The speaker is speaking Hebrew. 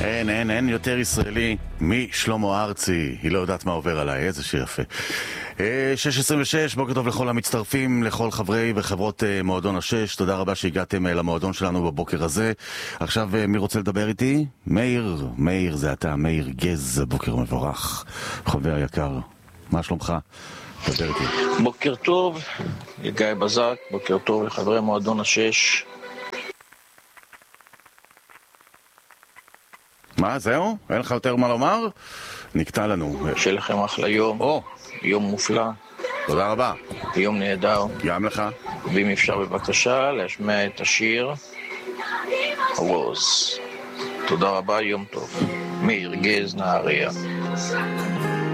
אין יותר ישראלי משלמה ארצי. היא לא יודעת מה עובר עליי, איזה שיר יפה. 6:26, בוקר טוב לכל המצטרפים, לכל חברי וחברות מועדון השש. תודה רבה שהגעתם למועדון שלנו בבוקר הזה. עכשיו מי רוצה לדבר איתי? מאיר זה אתה, מאיר גז, בוקר מבורך. חבר יקר, מה שלומך? דבר איתי. בוקר טוב, גיא בזק, בוקר טוב לחברי מועדון השש. מה, זהו? אין לך יותר מה לומר? נקטע לנו. שיהיה לכם אחלה יום. יום מופלא. תודה רבה. יום נהדר. גם לך. ואם אפשר בבקשה להשמיע את השיר רוז. תודה רבה, יום טוב. מאיר גז, נהריה.